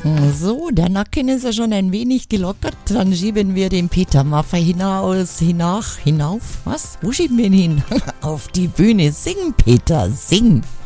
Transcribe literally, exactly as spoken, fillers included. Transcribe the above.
So, der Nacken ist ja schon ein wenig gelockert. Dann schieben wir den Peter Maffay hinaus, hinach, hinauf. Was? Wo schieben wir ihn hin? Auf die Bühne. Sing, Peter, sing.